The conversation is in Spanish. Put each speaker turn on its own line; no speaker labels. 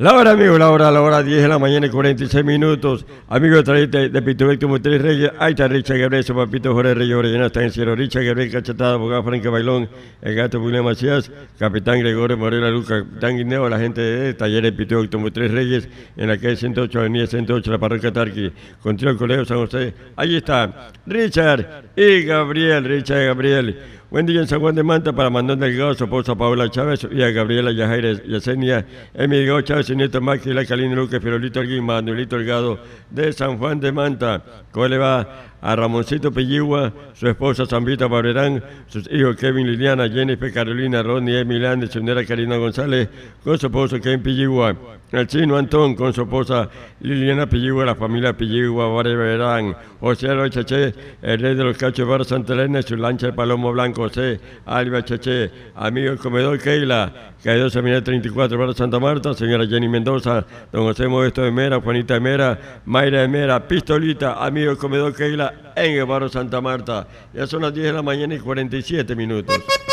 La hora, amigo, la hora 10 de la mañana y 46 minutos. Amigo de Pitubecto Montes Reyes, ahí está Richard Gabriel, su papito Jorge Reyes Orellana, está en el cielo. Richard Gabriel Cachetada, abogado Franque Bailón, el gato William Macías, capitán Gregorio Morela Luz, capitán Guineo, la gente de Talleres Pitubecto Montes Reyes, en la calle 108, avenida 108, la parroquia Tarqui, contigo el colegio San José. Ahí está Richard y Gabriel, Richard y Gabriel. Buen día en San Juan de Manta para Mandón Delgado, su esposa Paola Chávez y a Gabriela Yajaira Yesenia, Emi Delgado Chávez, su nieto Maxi, la Calina Luque, Firolito Alguín, Manuelito Delgado de San Juan de Manta. ¿Cómo le va? A Ramoncito Pilligua, su esposa Zambita Barberán, sus hijos Kevin, Liliana, Jennifer, Carolina, Ronnie, Emiliano, su nera Karina González, con su esposo Kevin Pilligua. El chino Antón, con su esposa Liliana Pilligua, la familia Pilligua, Barberán. José Alba Cheche, el rey de los cachos Barra Santa Elena, su lancha de Palomo Blanco, José Alba Cheche, amigo del comedor Keila, Caído Seminario 34, Barra Santa Marta, señora Jenny Mendoza, don José Modesto de Mera, Juanita de Mera, Mayra de Mera, Pistolita, amigo del comedor Keila, en el barrio Santa Marta. Ya son las 10 de la mañana y 47 minutos.